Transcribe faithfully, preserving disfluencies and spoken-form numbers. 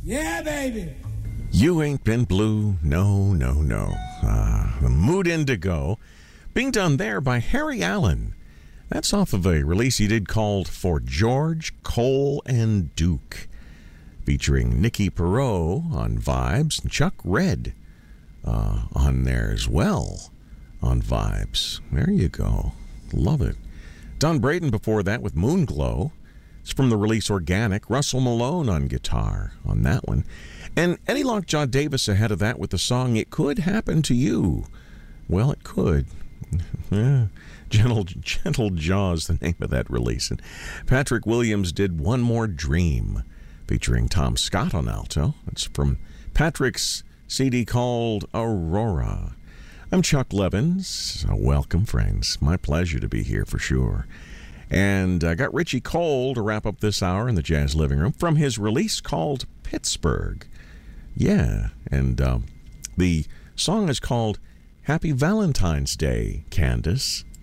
Yeah, baby. You Ain't Been Blue, no, no, no. Uh, the Mood Indigo, being done there by Harry Allen. That's off of a release he did called For George, Cole, and Duke, featuring Nikki Perot on Vibes and Chuck Red uh, on there as well on Vibes. There you go. Love it. Don Braden before that with Moonglow. It's from the release Organic. Russell Malone on guitar on that one. And Eddie Lockjaw Davis ahead of that with the song It Could Happen to You. Well, it could. Yeah. Gentle, Gentle Jaws, the name of that release. And Patrick Williams did One More Dream, featuring Tom Scott on alto. It's from Patrick's C D called Aurora. I'm Chuck Levins. Welcome, friends. My pleasure to be here for sure. And I got Richie Cole to wrap up this hour in the Jazz Living Room from his release called Pittsburgh. Yeah, and um, the song is called Happy Valentine's Day, Candace.